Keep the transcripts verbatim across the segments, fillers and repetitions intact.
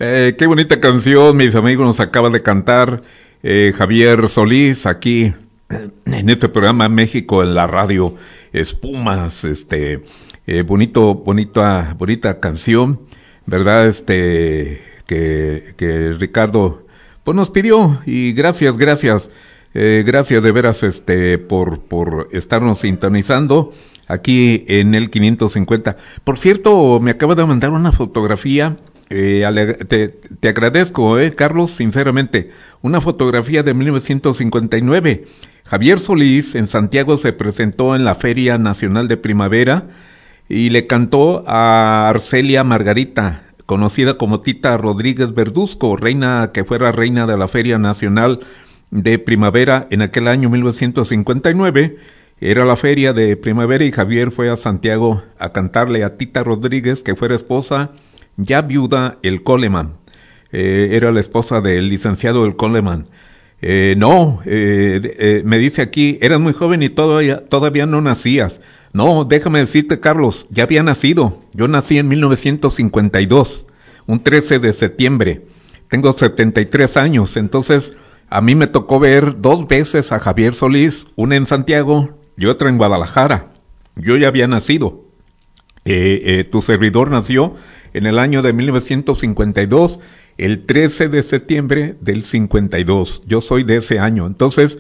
Eh, qué bonita canción, mis amigos, nos acaba de cantar eh, Javier Solís aquí en este programa México en la radio Espumas, este eh, bonito, bonita, bonita canción, verdad, este que que Ricardo pues nos pidió y gracias, gracias, eh, gracias de veras este por por estarnos sintonizando aquí en el quinientos cincuenta. Por cierto, me acaba de mandar una fotografía. Eh, te, te agradezco, eh, Carlos, sinceramente, una fotografía de mil novecientos cincuenta y nueve. Javier Solís en Santiago se presentó en la Feria Nacional de Primavera y le cantó a Arcelia Margarita, conocida como Tita Rodríguez Verduzco, reina que fuera reina de la Feria Nacional de Primavera en aquel año mil novecientos cincuenta y nueve. Era la feria de primavera y Javier fue a Santiago a cantarle a Tita Rodríguez, que fuera esposa ya viuda el Coleman, eh, era la esposa del licenciado el Coleman. Eh, no, eh, eh, me dice aquí, eras muy joven y todavía, todavía no nacías. No, déjame decirte, Carlos, ya había nacido. Yo nací en mil novecientos cincuenta y dos, un trece de septiembre. Tengo setenta y tres años, entonces a mí me tocó ver dos veces a Javier Solís, una en Santiago y otra en Guadalajara. Yo ya había nacido. Eh, eh, tu servidor nació en el año de mil novecientos cincuenta y dos, el trece de septiembre del cincuenta y dos. Yo soy de ese año. Entonces,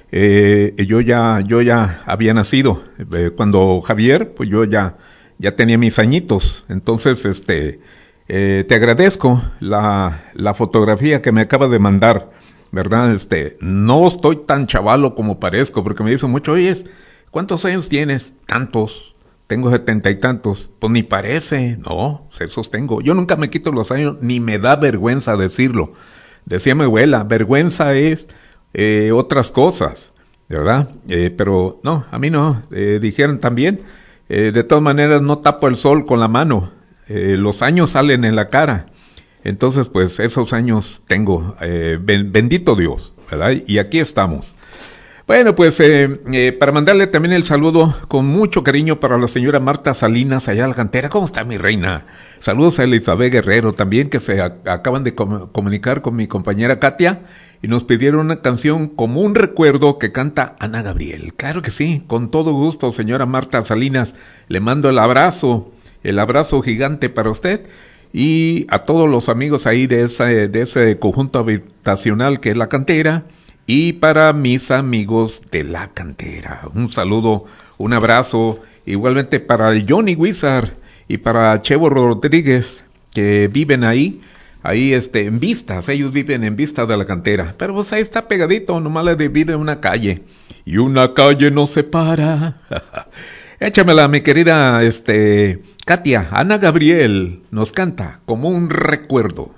eh, yo ya, yo ya había nacido. Eh, cuando Javier, pues yo ya, ya tenía mis añitos. Entonces, este, eh, te agradezco la, la fotografía que me acaba de mandar, ¿verdad? Este, no estoy tan chavalo como parezco, porque me dicen mucho, oye, ¿cuántos años tienes? Tantos. Tengo setenta y tantos. Pues ni parece, no, se sostengo. Yo nunca me quito los años, ni me da vergüenza decirlo. Decía mi abuela, vergüenza es eh, otras cosas, ¿verdad? Eh, pero no, a mí no. Eh, dijeron también, eh, de todas maneras no tapo el sol con la mano. Eh, los años salen en la cara. Entonces, pues esos años tengo. Eh, ben, bendito Dios, ¿verdad? Y aquí estamos. Bueno, pues eh, eh, para mandarle también el saludo con mucho cariño para la señora Marta Salinas allá en la cantera. ¿Cómo está mi reina? Saludos a Elizabeth Guerrero también, que se a, acaban de com- comunicar con mi compañera Katia y nos pidieron una canción como un recuerdo que canta Ana Gabriel. Claro que sí, con todo gusto, señora Marta Salinas. Le mando el abrazo, el abrazo gigante para usted y a todos los amigos ahí de ese, de ese conjunto habitacional que es la cantera. Y para mis amigos de la cantera, un saludo, un abrazo, igualmente para el Johnny Wizard y para Chevo Rodríguez, que viven ahí, ahí este, en Vistas, ellos viven en Vistas de la cantera, pero pues ahí está pegadito, nomás le divide una calle, y una calle no se para. Échamela, mi querida, este, Katia, Ana Gabriel, nos canta como un recuerdo.